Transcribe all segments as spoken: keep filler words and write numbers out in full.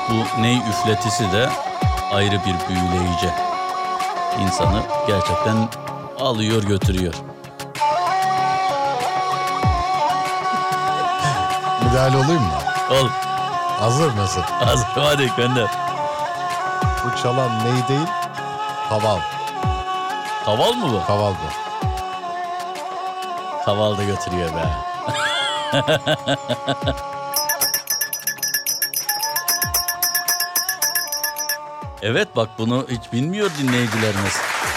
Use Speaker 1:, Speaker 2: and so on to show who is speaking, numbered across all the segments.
Speaker 1: bu ney üfletisi de ayrı bir büyüleyici. İnsanı gerçekten alıyor götürüyor.
Speaker 2: Müdahale olayım mı?
Speaker 1: Ol.
Speaker 2: Hazır mısın?
Speaker 1: Hazır, hadi gönder.
Speaker 2: Bu çalan ney değil? Kaval.
Speaker 1: Kaval mı bu?
Speaker 2: Kaval bu.
Speaker 1: Kaval da götürüyor be. Evet, bak bunu hiç bilmiyor dinleyicilerimiz.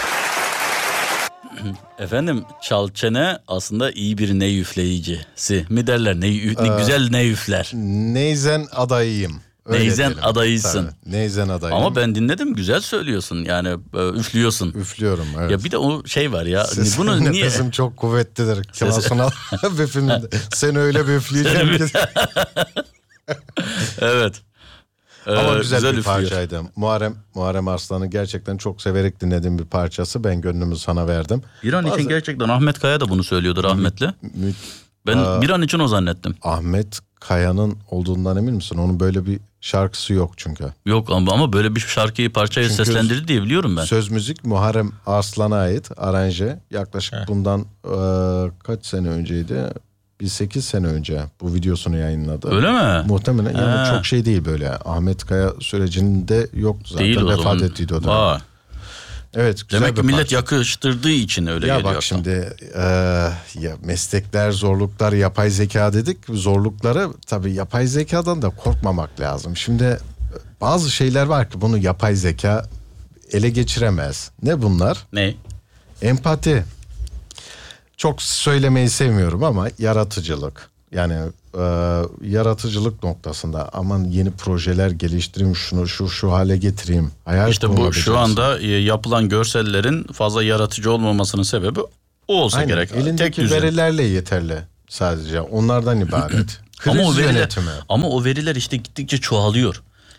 Speaker 1: Efendim, çalçene aslında iyi bir ney üfleyicisi mi derler? Ney, ee, güzel ney üfler.
Speaker 2: Neyzen adayıyım. Öyle
Speaker 1: Neyzen
Speaker 2: diyelim.
Speaker 1: adayısın.
Speaker 2: Tabii, neyzen adayıyım.
Speaker 1: Ama ben dinledim, güzel söylüyorsun yani, üflüyorsun.
Speaker 2: Üflüyorum, evet.
Speaker 1: Ya bir de o şey var ya.
Speaker 2: Ses,
Speaker 1: bunu niye?
Speaker 2: Nefesim çok kuvvetlidir. Kemal Befim'de. Seni öyle bir üfleyeceğim ki.
Speaker 1: Evet.
Speaker 2: Ama
Speaker 1: ee,
Speaker 2: güzel,
Speaker 1: güzel
Speaker 2: bir
Speaker 1: üflüyor.
Speaker 2: parçaydı. Muharrem, Muharrem Arslan'ı gerçekten çok severek dinlediğim bir parçası. Ben gönlümü sana verdim.
Speaker 1: Bir an
Speaker 2: Bazı...
Speaker 1: için gerçekten Ahmet Kaya da bunu söylüyordu rahmetli.
Speaker 2: Mü...
Speaker 1: Ben
Speaker 2: Aa,
Speaker 1: bir an için o zannettim.
Speaker 2: Ahmet Kaya'nın olduğundan emin misin? Onun böyle bir şarkısı yok çünkü.
Speaker 1: Yok ama böyle bir şarkıyı, parçayı çünkü seslendirdi diye biliyorum ben.
Speaker 2: Söz müzik Muharrem Arslan'a ait, aranje. Yaklaşık He. bundan e, kaç sene önceydi? Bir sekiz sene önce bu videosunu yayınladı.
Speaker 1: Öyle mi?
Speaker 2: Muhtemelen. Yani
Speaker 1: He.
Speaker 2: çok şey değil böyle. Ahmet Kaya sürecinde yoktu zaten.
Speaker 1: Değil o
Speaker 2: vefat
Speaker 1: zaman.
Speaker 2: ettiydi o dönem.
Speaker 1: Aa.
Speaker 2: Evet, güzel
Speaker 1: demek ki
Speaker 2: bir
Speaker 1: millet
Speaker 2: parça.
Speaker 1: yakıştırdığı için öyle
Speaker 2: ya
Speaker 1: geliyor.
Speaker 2: Bak şimdi e, ya meslekler, zorluklar, yapay zeka dedik. Zorlukları tabii yapay zekadan da korkmamak lazım. Şimdi bazı şeyler var ki bunu yapay zeka ele geçiremez. Ne bunlar?
Speaker 1: Ne?
Speaker 2: Empati. Çok söylemeyi sevmiyorum ama yaratıcılık. Yani e, yaratıcılık noktasında aman yeni projeler geliştireyim, şunu şu şu hale getireyim. Hayal
Speaker 1: işte bu şu anda yapılan görsellerin fazla yaratıcı olmamasının sebebi o olsa
Speaker 2: Aynen.
Speaker 1: gerek.
Speaker 2: Elindeki
Speaker 1: Tek
Speaker 2: verilerle yeterli sadece. Onlardan ibaret. Kriz
Speaker 1: ama o veriler,
Speaker 2: yönetimi.
Speaker 1: Ama o veriler işte gittikçe çoğalıyor.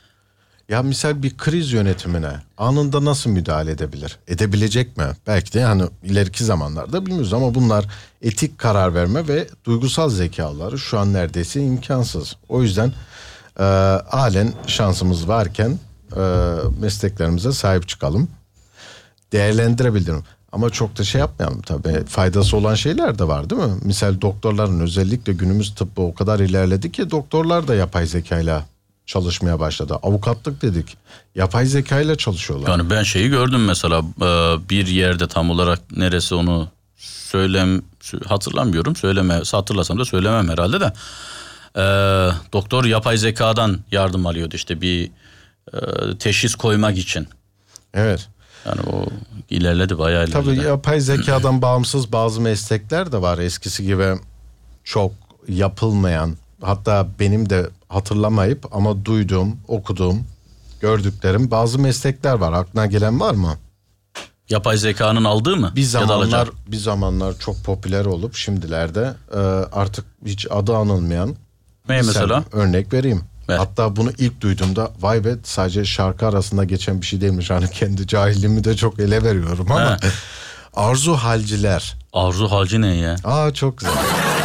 Speaker 2: Ya misal bir kriz yönetimine anında nasıl müdahale edebilir? Edebilecek mi? Belki de yani ileriki zamanlarda bilmiyoruz ama bunlar etik karar verme ve duygusal zekaları şu an neredeyse imkansız. O yüzden e, halen şansımız varken e, mesleklerimize sahip çıkalım. Değerlendirebilirim. Ama çok da şey yapmayalım tabii. Faydası olan şeyler de var değil mi? Misal doktorların, özellikle günümüz tıbbı o kadar ilerledi ki doktorlar da yapay zekayla çalışmaya başladı. Avukatlık dedik. Yapay zekayla çalışıyorlar.
Speaker 1: Yani ben şeyi gördüm mesela bir yerde, tam olarak neresi onu söylem hatırlamıyorum. Söyleme hatırlasam da söylemem herhalde de. E, doktor yapay zekadan yardım alıyordu işte bir e, teşhis koymak için.
Speaker 2: Evet.
Speaker 1: Yani o ilerledi, bayağı ilerledi.
Speaker 2: Tabii yapay zekadan bağımsız bazı meslekler de var. Eskisi gibi çok yapılmayan, hatta benim de hatırlamayıp ama duyduğum, okuduğum, gördüklerim bazı meslekler var. Aklına gelen var mı?
Speaker 1: Yapay zekanın aldığı mı?
Speaker 2: Bir zamanlar bir zamanlar çok popüler olup şimdilerde e, artık hiç adı anılmayan.
Speaker 1: Ne mesela?
Speaker 2: Örnek vereyim.
Speaker 1: Ver.
Speaker 2: Hatta bunu ilk duyduğumda vay be, sadece şarkı arasında geçen bir şey değilmiş. Hani kendi cahilliğimi de çok ele veriyorum ama. Arzu halciler.
Speaker 1: Arzu halci ne ya?
Speaker 2: Aa, çok güzel.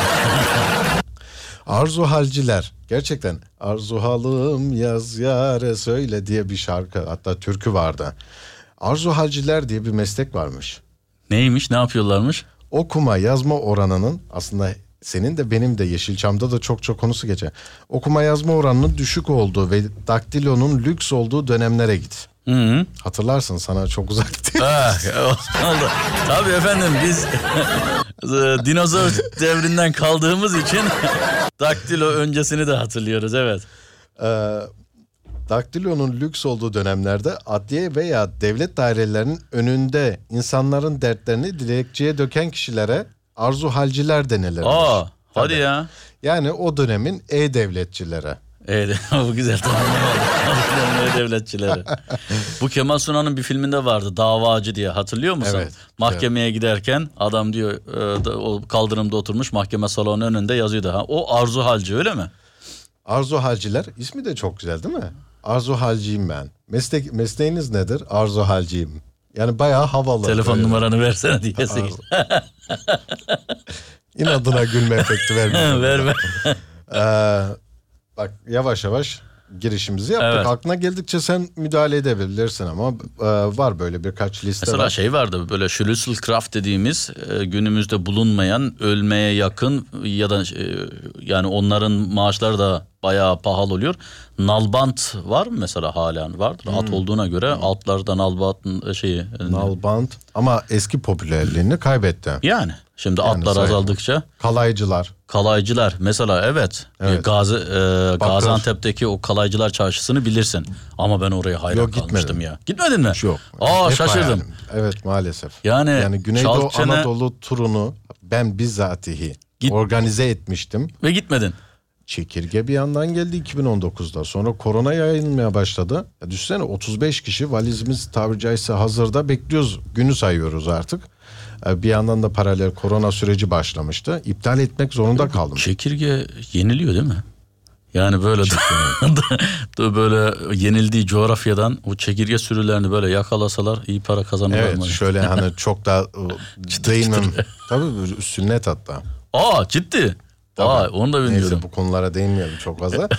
Speaker 2: Arzu halciler. Gerçekten arzu halım yaz yare söyle diye bir şarkı, hatta türkü vardı. Arzu halciler diye bir meslek varmış.
Speaker 1: Neymiş, ne yapıyorlarmış?
Speaker 2: Okuma yazma oranının, aslında senin de benim de Yeşilçam'da da çok çok konusu geçer. Okuma yazma oranının düşük olduğu ve daktilonun lüks olduğu dönemlere git.
Speaker 1: Hı hı.
Speaker 2: Hatırlarsın, sana çok uzak değil.
Speaker 1: Ah, oldu. Tabii efendim, biz dinozor devrinden kaldığımız için daktilo öncesini de hatırlıyoruz, evet.
Speaker 2: Ee, daktilonun lüks olduğu dönemlerde adliye veya devlet dairelerinin önünde insanların dertlerini dilekçeye döken kişilere arzu halciler denilirmiş.
Speaker 1: Aa, hadi
Speaker 2: Tabii.
Speaker 1: ya.
Speaker 2: Yani o dönemin e-devletçilere.
Speaker 1: Evet, bu güzel tamamlamadı. Devletçileri. Bu Kemal Sunal'ın bir filminde vardı, Davacı diye, hatırlıyor musun?
Speaker 2: Evet.
Speaker 1: Mahkemeye
Speaker 2: evet.
Speaker 1: giderken adam diyor, e, o kaldırımda oturmuş, mahkeme salonunun önünde yazıyordu. Ha, o arzu halci, öyle mi?
Speaker 2: Arzu halciler, ismi de çok güzel değil mi? Arzu halciyim ben. Meslek, mesleğiniz nedir? Arzu halciyim. Yani bayağı havalı.
Speaker 1: Telefon
Speaker 2: böyle.
Speaker 1: numaranı versene diyesi.
Speaker 2: İnadına gülme efekti vermiyor.
Speaker 1: Verme.
Speaker 2: Ee, bak yavaş yavaş girişimizi yaptık.
Speaker 1: Evet.
Speaker 2: Aklına geldikçe sen müdahale edebilirsin ama e, var böyle birkaç liste
Speaker 1: Mesela
Speaker 2: var.
Speaker 1: şey vardı böyle Schlüsselkraft dediğimiz e, günümüzde bulunmayan, ölmeye yakın ya da e, yani onların maaşları da bayağı pahalı oluyor. Nalbant var mı mesela, halen vardır.
Speaker 2: Hmm.
Speaker 1: At olduğuna göre altlarda nalbantın şeyi.
Speaker 2: Nalbant ama eski popülerliğini kaybetti.
Speaker 1: Yani şimdi
Speaker 2: Yani
Speaker 1: atlar
Speaker 2: sayılır.
Speaker 1: azaldıkça
Speaker 2: Kalaycılar.
Speaker 1: kalaycılar mesela, evet,
Speaker 2: Evet.
Speaker 1: Gazi, e, Gaziantep'teki o kalaycılar çarşısını bilirsin. Ama ben oraya hayran
Speaker 2: Yok, gitmedim.
Speaker 1: kalmıştım ya. Gitmedin mi?
Speaker 2: Yok.
Speaker 1: Aa,
Speaker 2: Hep
Speaker 1: şaşırdım.
Speaker 2: hayalim. Evet, maalesef.
Speaker 1: Yani,
Speaker 2: Yani Güneydoğu
Speaker 1: Çalçene-
Speaker 2: Anadolu turunu ben bizzatihi
Speaker 1: Git-
Speaker 2: organize etmiştim.
Speaker 1: Ve gitmedin.
Speaker 2: Çekirge bir yandan geldi iki bin on dokuzda. Sonra korona yayılmaya başladı. Ya düşünsene, otuz beş kişi valizimiz tabiri caizse hazırda bekliyoruz. Günü sayıyoruz artık. Bir yandan da paralel korona süreci başlamıştı. İptal etmek zorunda kaldım.
Speaker 1: Çekirge yeniliyor değil mi? Yani böyle da böyle yenildiği coğrafyadan o çekirge sürülerini böyle yakalasalar iyi para kazanırlar
Speaker 2: Evet,
Speaker 1: mı?
Speaker 2: şöyle hani çok da değinmem. Tabii sünnet hatta.
Speaker 1: Aa, ciddi.
Speaker 2: Tabii.
Speaker 1: Aa, onu da bilmiyordum.
Speaker 2: Neyse, bu konulara değinmeyelim çok fazla.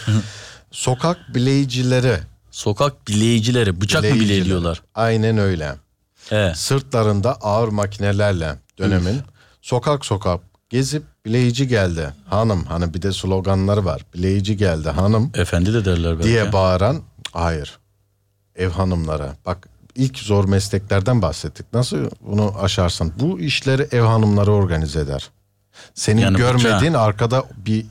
Speaker 2: Sokak bileyicileri.
Speaker 1: Sokak bileyicileri bıçak mı
Speaker 2: bileyicileri.
Speaker 1: bileyliyorlar?
Speaker 2: Aynen öyle.
Speaker 1: He.
Speaker 2: Sırtlarında ağır makinelerle dönemin sokak sokak gezip bileyici geldi hanım, hani bir de sloganları var. Bileyici geldi hanım
Speaker 1: Efendi de derler belki.
Speaker 2: diye bağıran, hayır, ev hanımları. Bak, ilk zor mesleklerden bahsettik. Nasıl bunu aşarsın? Bu işleri ev hanımları organize eder. Senin
Speaker 1: Yani
Speaker 2: görmediğin
Speaker 1: bıçağı-
Speaker 2: arkada bir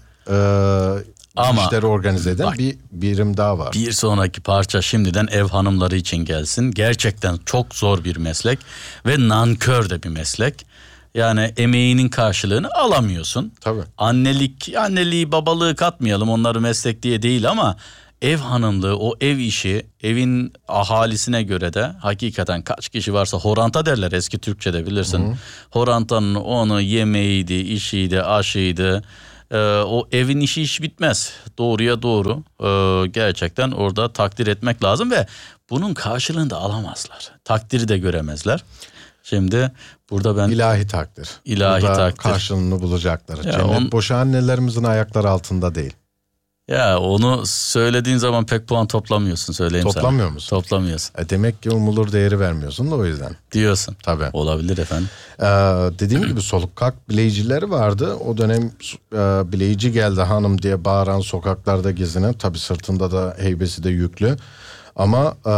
Speaker 2: e,
Speaker 1: Ama
Speaker 2: işleri organize eden
Speaker 1: bak,
Speaker 2: bir birim daha var.
Speaker 1: Bir sonraki parça şimdiden ev hanımları için gelsin. Gerçekten çok zor bir meslek ve nankör de bir meslek. Yani emeğinin karşılığını alamıyorsun.
Speaker 2: Tabii.
Speaker 1: Annelik, anneliği, babalığı katmayalım, onları meslek diye değil ama ev hanımlığı, o ev işi, evin ahalisine göre de hakikaten kaç kişi varsa horanta derler eski Türkçe'de, bilirsin. Hı. Horantanın onu yemeğiydi, işiydi, aşıydı. Ee, o evin işi iş bitmez. Doğruya doğru. Ee, gerçekten orada takdir etmek lazım ve bunun karşılığını da alamazlar. Takdiri de göremezler. Şimdi burada ben
Speaker 2: İlahi takdir.
Speaker 1: İlahi
Speaker 2: Burada
Speaker 1: takdir.
Speaker 2: karşılığını bulacaklar.
Speaker 1: Ya
Speaker 2: Cennet
Speaker 1: on-
Speaker 2: boşa annelerimizin ayakları altında değil.
Speaker 1: ya onu söylediğin zaman pek puan toplamıyorsun, söyleyeyim sana.
Speaker 2: Toplamıyor musun?
Speaker 1: Toplamıyorsun.
Speaker 2: E demek ki umulur değeri vermiyorsun da o yüzden.
Speaker 1: Diyorsun.
Speaker 2: Tabii.
Speaker 1: Olabilir efendim.
Speaker 2: Ee, dediğim gibi sokak bileyicileri vardı. O dönem e, bileyici geldi hanım diye bağıran, sokaklarda gezinen, tabii sırtında da heybesi de yüklü. Ama e,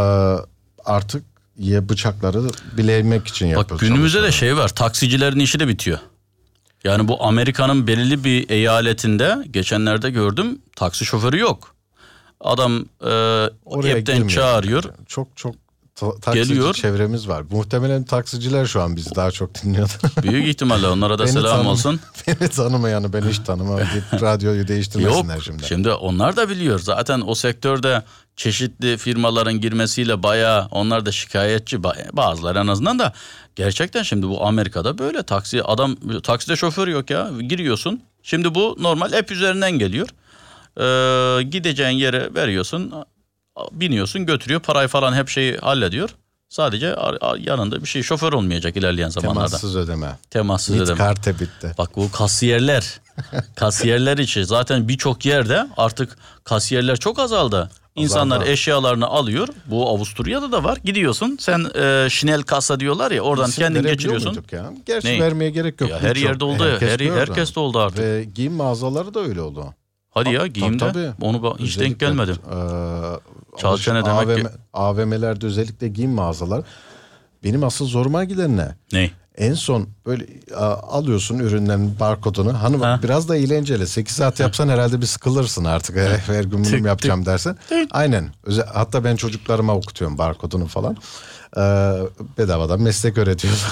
Speaker 2: artık ya bıçakları bileymek için yapıyor.
Speaker 1: Bak, günümüzde de şey var, taksicilerin işi de bitiyor. Yani bu Amerika'nın belirli bir eyaletinde geçenlerde gördüm, taksi şoförü yok. Adam e,
Speaker 2: Oraya
Speaker 1: hepten
Speaker 2: girmeyelim.
Speaker 1: çağırıyor.
Speaker 2: Çok çok ta- taksici
Speaker 1: Geliyor.
Speaker 2: çevremiz var. Muhtemelen taksiciler şu an bizi daha çok dinliyordu.
Speaker 1: Büyük ihtimalle onlara da
Speaker 2: Beni
Speaker 1: selam
Speaker 2: tanım-
Speaker 1: olsun.
Speaker 2: Beni tanımayanı ben hiç tanımam. Git radyoyu değiştirmesinler
Speaker 1: Yok,
Speaker 2: şimdi.
Speaker 1: şimdi onlar da biliyor. Zaten o sektörde çeşitli firmaların girmesiyle bayağı onlar da şikayetçi. Ba- Bazıları en azından da. Gerçekten şimdi bu Amerika'da böyle taksi adam, takside şoför yok ya. Giriyorsun. Şimdi bu normal app üzerinden geliyor. Ee, gideceğin yere veriyorsun. Biniyorsun, götürüyor. Parayı falan hep şeyi hallediyor. Sadece ar- ar- yanında bir şey, şoför olmayacak ilerleyen zamanlarda.
Speaker 2: Temassız ödeme.
Speaker 1: Temassız
Speaker 2: Git
Speaker 1: ödeme.
Speaker 2: karte bitti.
Speaker 1: Bak, bu kasiyerler, kasiyerler için zaten birçok yerde artık kasiyerler çok azaldı. İnsanlar
Speaker 2: Azaldı.
Speaker 1: eşyalarını alıyor. Bu Avusturya'da da var. Gidiyorsun sen, e, Schnell kasa diyorlar ya, oradan
Speaker 2: İsim
Speaker 1: kendin
Speaker 2: verebiliyor
Speaker 1: geçiriyorsun.
Speaker 2: muyduk Ya. Gerçi
Speaker 1: Neyi?
Speaker 2: vermeye gerek yok.
Speaker 1: Ya her
Speaker 2: Birçok-
Speaker 1: yerde oldu. Her,
Speaker 2: gördü.
Speaker 1: herkes de oldu artık.
Speaker 2: Ve giyim mağazaları da öyle oldu.
Speaker 1: Hadi ya,
Speaker 2: Tabii,
Speaker 1: giyimde.
Speaker 2: tabii.
Speaker 1: Onu ba- hiç denk
Speaker 2: Özellikle,
Speaker 1: gelmedim.
Speaker 2: E,
Speaker 1: Çalçene
Speaker 2: alış-
Speaker 1: demek
Speaker 2: A V M,
Speaker 1: ki-
Speaker 2: A V M'lerde özellikle giyim mağazalar. Benim asıl zoruma giden ne?
Speaker 1: Ne?
Speaker 2: En son böyle a, alıyorsun ürünlerin barkodunu. Hani bak,
Speaker 1: Ha.
Speaker 2: biraz da eğlenceli. sekiz saat yapsan herhalde bir sıkılırsın artık. Her gün bunu
Speaker 1: Tık,
Speaker 2: mu yapacağım dersen. Aynen. Özel, hatta ben çocuklarıma okutuyorum barkodunu falan. Ee, bedavadan meslek öğretiyoruz.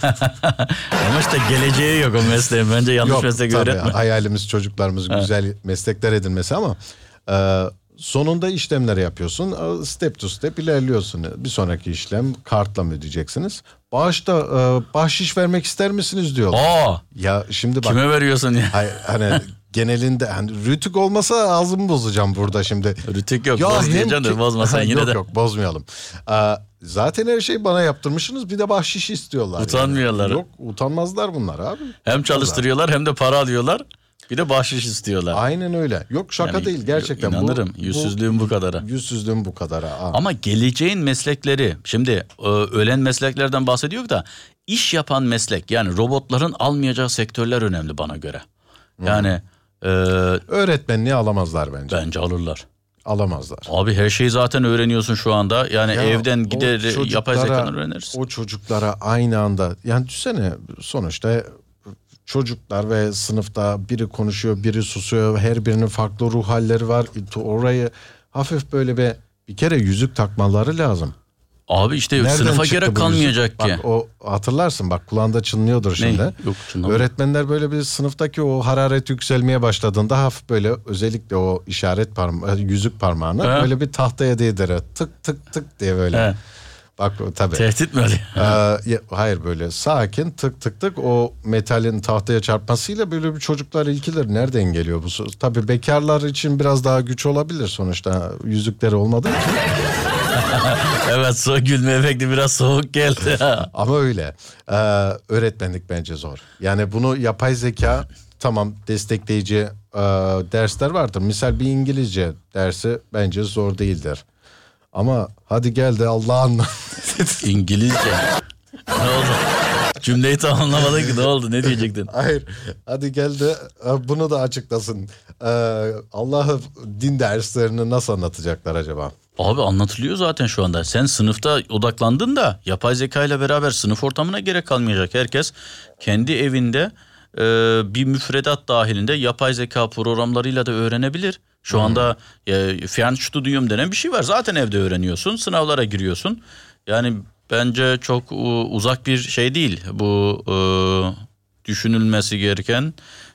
Speaker 1: Ama işte geleceği yok o mesleğin. Bence yanlış
Speaker 2: Yok,
Speaker 1: meslek
Speaker 2: tabii,
Speaker 1: öğretme.
Speaker 2: hayalimiz çocuklarımız güzel meslekler edinmesi ama e, sonunda işlemleri yapıyorsun. E, Step to step ilerliyorsun. Bir sonraki işlem kartla mı ödeyeceksiniz? Bağışta e, bahşiş vermek ister misiniz diyorlar.
Speaker 1: Aa,
Speaker 2: Ya şimdi bak,
Speaker 1: kime veriyorsun ya?
Speaker 2: hayır, hani genelinde hani rütük olmasa ağzımı bozacağım burada şimdi.
Speaker 1: Rütük yok.
Speaker 2: Ya
Speaker 1: boz
Speaker 2: hem
Speaker 1: diyeceksin de
Speaker 2: ki-
Speaker 1: bozma sen yine
Speaker 2: yok,
Speaker 1: de.
Speaker 2: Yok bozmayalım. Aa, zaten her şeyi bana yaptırmışsınız, bir de bahşiş istiyorlar.
Speaker 1: Utanmıyorlar.
Speaker 2: Yani. Yok, utanmazlar bunlar abi.
Speaker 1: Hem çalıştırıyorlar hem de para alıyorlar. Bir de bahşiş istiyorlar.
Speaker 2: Aynen öyle. Yok şaka
Speaker 1: Yani,
Speaker 2: değil gerçekten.
Speaker 1: İnanırım.
Speaker 2: Bu,
Speaker 1: yüzsüzlüğün bu kadara.
Speaker 2: Yüzsüzlüğün bu kadara. Aa.
Speaker 1: Ama geleceğin meslekleri, şimdi e, ölen mesleklerden bahsediyor da iş yapan meslek, yani robotların almayacağı sektörler önemli bana göre. Yani e,
Speaker 2: öğretmenliği alamazlar bence.
Speaker 1: bence alırlar.
Speaker 2: Alamazlar.
Speaker 1: Abi her şeyi zaten öğreniyorsun şu anda. Yani
Speaker 2: Ya
Speaker 1: evden gider
Speaker 2: çocuklara-
Speaker 1: yapay zekadan öğrenirsin.
Speaker 2: O çocuklara aynı anda, yani düşünsene, sonuçta çocuklar ve sınıfta biri konuşuyor, biri susuyor. Her birinin farklı ruh halleri var. Orayı hafif böyle bir bir kere yüzük takmaları lazım.
Speaker 1: Abi işte
Speaker 2: Nereden
Speaker 1: sınıfa
Speaker 2: çıktı
Speaker 1: gerek
Speaker 2: bu
Speaker 1: kalmayacak
Speaker 2: yüzük?
Speaker 1: ki.
Speaker 2: Bak o hatırlarsın, bak kulağında çınlıyordur şimdi.
Speaker 1: Ne? Yok, çınlamıyor.
Speaker 2: Öğretmenler böyle bir sınıftaki o hararet yükselmeye başladığında hafif böyle özellikle o işaret parmağı, yüzük parmağını
Speaker 1: He.
Speaker 2: böyle bir tahtaya değdirir. Tık tık tık diye böyle.
Speaker 1: He.
Speaker 2: Bak tabii.
Speaker 1: Tehdit mi oluyor?
Speaker 2: Ee, ya- hayır böyle sakin tık tık tık o metalin tahtaya çarpmasıyla böyle bir çocuklar ilkiler nereden geliyor bu? Tabii bekarlar için biraz daha güç olabilir sonuçta yüzükleri olmadığı için.
Speaker 1: Evet, so gülme efekti biraz soğuk geldi.
Speaker 2: Ama öyle. Ee, öğretmenlik bence zor. Yani bunu yapay zeka tamam destekleyici e, dersler vardır. Misal bir İngilizce dersi bence zor değildir. Ama hadi gel de Allah'ın
Speaker 1: İngilizce. Ne oldu? Cümleyi tamamlamadın ki, ne oldu? Ne diyecektin?
Speaker 2: hayır hadi gel de e, bunu da açıklasın. Ee, Allah'ı din derslerini nasıl anlatacaklar acaba?
Speaker 1: Abi anlatılıyor zaten şu anda. Sen sınıfta odaklandın da yapay zeka ile beraber sınıf ortamına gerek kalmayacak. Herkes kendi evinde e, bir müfredat dahilinde yapay zeka programlarıyla da öğrenebilir. Şu hmm. anda e, Fernstudium denen bir şey var. Zaten evde öğreniyorsun. Sınavlara giriyorsun. Yani bence çok u, uzak bir şey değil. Bu e, düşünülmesi gereken,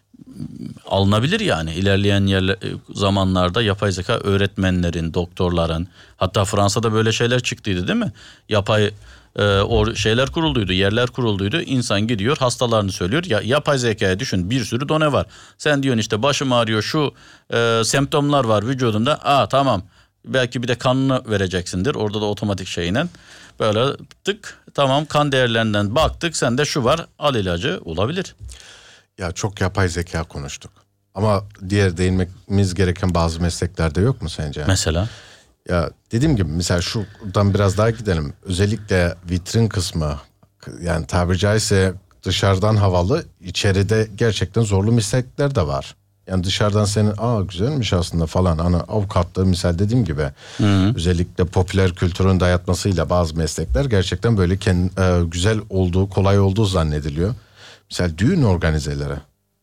Speaker 1: alınabilir yani. İlerleyen yerler, zamanlarda yapay zeka öğretmenlerin, doktorların, hatta Fransa'da böyle şeyler çıktıydı değil mi? Yapay e, o şeyler kurulduydu, yerler kurulduydu. İnsan gidiyor, hastalarını söylüyor. Ya, yapay zekaya düşün, bir sürü done var. Sen diyorsun işte başım ağrıyor, şu e, semptomlar var vücudumda. Aa tamam. Belki bir de kanını vereceksindir. Orada da otomatik şeyle böyle tık, tamam, kan değerlerinden baktık. Sende şu var, al ilacı, olabilir.
Speaker 2: Ya çok yapay zeka konuştuk. Ama diğer değinmemiz gereken bazı mesleklerde yok mu sence?
Speaker 1: Mesela?
Speaker 2: Ya dediğim gibi mesela şuradan biraz daha gidelim. Özellikle vitrin kısmı, yani tabiri caizse dışarıdan havalı, içeride gerçekten zorlu meslekler de var. Yani dışarıdan senin aa güzelmiş aslında falan, hani avukatlığı misal dediğim gibi. Hı hı. Özellikle popüler kültürün dayatmasıyla bazı meslekler gerçekten böyle kendi, e, güzel olduğu, kolay olduğu zannediliyor. Mesela düğün organizeleri,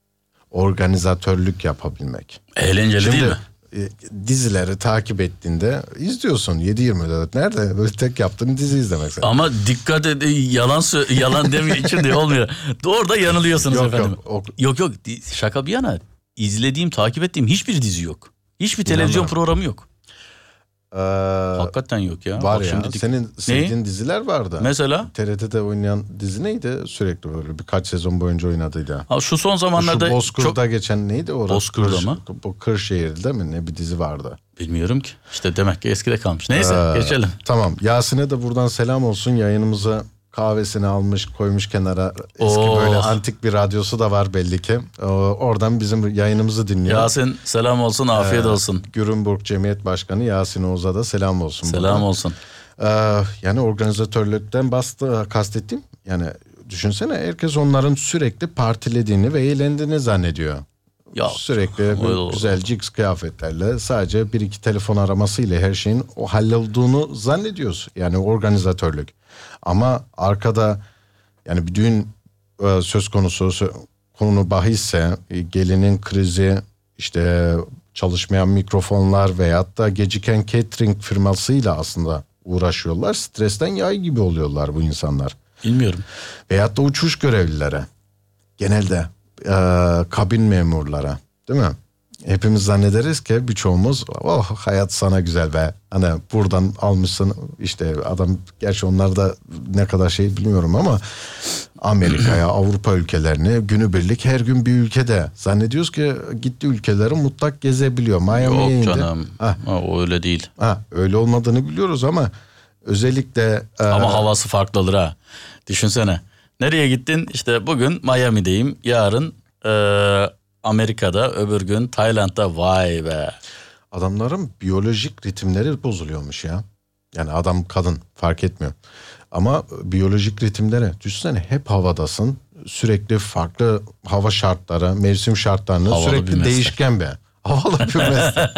Speaker 2: organizatörlük yapabilmek.
Speaker 1: Eğlenceli
Speaker 2: Şimdi,
Speaker 1: değil mi?
Speaker 2: E, dizileri takip ettiğinde izliyorsun yedi yirmi dört. Nerede böyle tek yaptığın dizi izlemek sen.
Speaker 1: Ama dikkat et, yalan yalan demiyor için de olmuyor. Orada yanılıyorsunuz
Speaker 2: yok,
Speaker 1: efendim.
Speaker 2: Yok, o...
Speaker 1: yok yok şaka bir yana, izlediğim, takip ettiğim hiçbir dizi yok. Hiçbir televizyon İnanmam. programı yok.
Speaker 2: Ee,
Speaker 1: Hakikaten yok ya.
Speaker 2: Var
Speaker 1: Bak
Speaker 2: ya
Speaker 1: şimdi dik...
Speaker 2: senin sevdiğin
Speaker 1: Neyi?
Speaker 2: diziler vardı.
Speaker 1: Mesela?
Speaker 2: T R T'de oynayan dizi neydi? Sürekli böyle birkaç sezon boyunca oynadıydı.
Speaker 1: Ha, şu son zamanlarda
Speaker 2: şu Bozkır'da
Speaker 1: çok...
Speaker 2: geçen neydi orası?
Speaker 1: Bozkır'da
Speaker 2: Kır,
Speaker 1: mı?
Speaker 2: Bu Kırşehir'de değil mi? Ne bir dizi vardı.
Speaker 1: Bilmiyorum ki. İşte demek ki eskide kalmış. Neyse ee, geçelim.
Speaker 2: Tamam. Yasin'e de buradan selam olsun. Yayınımıza kahvesini almış, koymuş kenara. Eski Oo. böyle antik bir radyosu da var belli ki. Ee, oradan bizim yayınımızı dinliyor.
Speaker 1: Yasin selam olsun, afiyet ee, olsun.
Speaker 2: Gürünburg Cemiyet Başkanı Yasin Oğuz'a da selam olsun.
Speaker 1: Selam
Speaker 2: buradan.
Speaker 1: olsun.
Speaker 2: Ee, yani organizatörlükten bastı, kastettim. Yani düşünsene, herkes onların sürekli partilediğini ve eğlendiğini zannediyor. Yok, sürekli güzel ciks kıyafetlerle sadece bir iki telefon aramasıyla her şeyin o hallolduğunu zannediyoruz. Yani organizatörlük. Ama arkada yani bir düğün e, söz konusu, konu bahisse, e, gelinin krizi, işte çalışmayan mikrofonlar veyahut da geciken catering firmasıyla aslında uğraşıyorlar. Stresten yay gibi oluyorlar bu insanlar.
Speaker 1: Bilmiyorum.
Speaker 2: Veyahut da uçuş görevlileri. Genelde e, kabin memurlara, değil mi? Hepimiz zannederiz ki birçoğumuz oh hayat sana güzel be. Hani buradan almışsın işte adam, gerçi onlar da ne kadar şey bilmiyorum ama Amerika'ya, Avrupa ülkelerine günübirlik her gün bir ülkede. Zannediyoruz ki gitti ülkeleri mutlak gezebiliyor. Miami'ye indi.
Speaker 1: Yok canım. Ha. Ha, o öyle değil.
Speaker 2: Ha, öyle olmadığını biliyoruz ama özellikle...
Speaker 1: Ama
Speaker 2: e,
Speaker 1: havası farklı olur ha. Düşünsene. Nereye gittin? İşte bugün Miami'deyim. Yarın e, Amerika'da, öbür gün Tayland'da. Vay be.
Speaker 2: Adamların biyolojik ritimleri bozuluyormuş ya. Yani adam kadın fark etmiyor. Ama biyolojik ritimleri düşünsene, hep havadasın. Sürekli farklı hava şartları, mevsim şartlarını
Speaker 1: Havalı bir
Speaker 2: sürekli
Speaker 1: meslek.
Speaker 2: değişken be. Havalı bir meslek.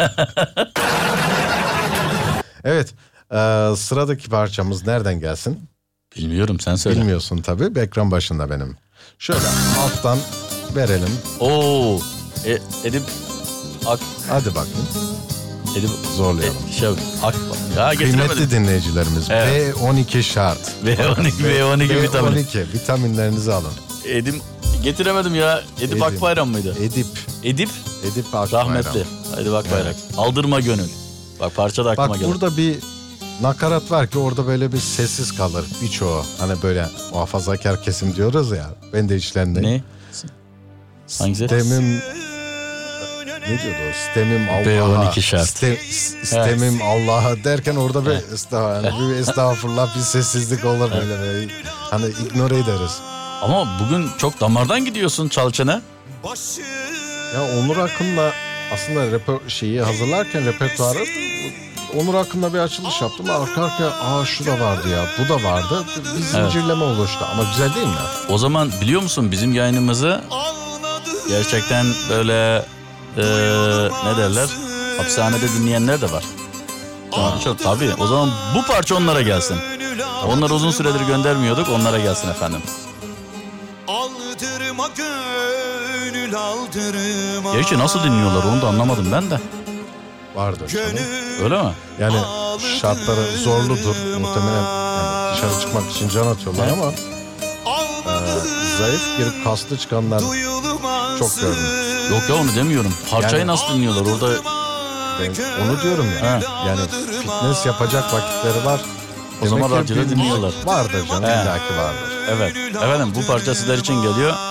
Speaker 2: Evet. e, sıradaki parçamız nereden gelsin?
Speaker 1: Bilmiyorum, sen söyle.
Speaker 2: Bilmiyorsun tabii. Ekran başında benim. Şöyle alttan verelim.
Speaker 1: Oo. E, Edip Ak
Speaker 2: Hadi bakayım.
Speaker 1: Edip
Speaker 2: Zorlayalım.
Speaker 1: E, şey Ak ya getiremedim.
Speaker 2: Kıymetli dinleyicilerimiz.
Speaker 1: Evet.
Speaker 2: B on iki şart.
Speaker 1: B on iki B on iki vitamin.
Speaker 2: B on iki vitaminlerinizi alın.
Speaker 1: Edim getiremedim ya. Edip
Speaker 2: Edim.
Speaker 1: Akbayram mıydı?
Speaker 2: Edip.
Speaker 1: Edip
Speaker 2: Edip Akbayram.
Speaker 1: rahmetli. Edip Akbayram. Aldırma gönül. Bak parça da aklıma
Speaker 2: Bak
Speaker 1: geldi.
Speaker 2: burada bir nakarat var ki orada böyle bir sessiz kalır birçoğu. Hani böyle muhafazakar kesim diyoruz ya. Ben de içlerindeyim.
Speaker 1: Ne? Hangisi?
Speaker 2: Sistemim ne diyordu o? Sistemim Allah'a.
Speaker 1: B on iki şart.
Speaker 2: Sistem, sistemim Allah'a derken orada bir, estağ, yani bir estağfurullah bir sessizlik olur böyle. böyle. Hani ignore ederiz.
Speaker 1: Ama bugün çok damardan gidiyorsun Çalçın'a.
Speaker 2: Ya Onur Akın'la aslında reper şeyi hazırlarken repertuarı Onur Akın'la bir açılış yaptım. Arka arkaya aa şu da vardı ya, bu da vardı. Bir zincirleme oluştu ama güzel değil mi?
Speaker 1: O zaman biliyor musun bizim yayınımızı gerçekten böyle e, ne derler, hapishanede dinleyenler de var. Yani çok tabii. O zaman bu parça onlara gelsin. Onları uzun süredir göndermiyorduk. Onlara gelsin efendim.
Speaker 3: Aldırma gönül aldırma.
Speaker 1: Gerçi nasıl dinliyorlar onu da anlamadım ben de.
Speaker 2: Vardır canım.
Speaker 1: Öyle mi?
Speaker 2: Yani şartları zorludur. Muhtemelen yani dışarı çıkmak için can atıyorlar ama e, zayıf girip kaslı çıkanlar çok gördüm.
Speaker 1: Yok ya onu demiyorum. Parçayı
Speaker 2: Yani-
Speaker 1: nasıl dinliyorlar orada?
Speaker 2: Ben onu diyorum ya.
Speaker 1: He.
Speaker 2: Yani fitness yapacak vakitleri var.
Speaker 1: O zaman
Speaker 2: Demek ki
Speaker 1: radyoda
Speaker 2: bir-
Speaker 1: dinliyorlar.
Speaker 2: Vardır canım,
Speaker 1: He.
Speaker 2: illaki vardır.
Speaker 1: Evet. Efendim bu parça sizler için geliyor.